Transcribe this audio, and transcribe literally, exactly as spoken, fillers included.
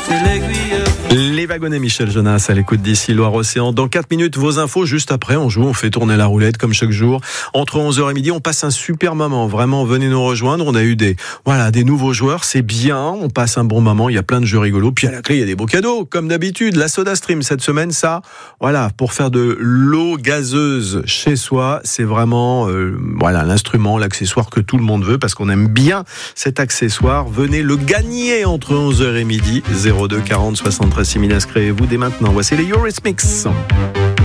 Les wagonnets Michel Jonas à l'écoute d'ici Loire-Océan. Dans quatre minutes, vos infos. Juste après, on joue, on fait tourner la roulette comme chaque jour. Entre onze heures et midi, on passe un super moment. Vraiment, venez nous rejoindre. On a eu des, voilà, des nouveaux joueurs. C'est bien. On passe un bon moment. Il y a plein de jeux rigolos. Puis à la clé, il y a des beaux cadeaux. Comme d'habitude, la SodaStream cette semaine, ça, voilà, pour faire de l'eau gazeuse chez soi, c'est vraiment, euh, voilà, l'instrument, l'accessoire que tout le monde veut parce qu'on aime bien cet accessoire. Venez le gagner entre onze heures et midi. zéro deux quarante soixante-treize six mille, inscrivez-vous dès maintenant. Voici les Eurythmics.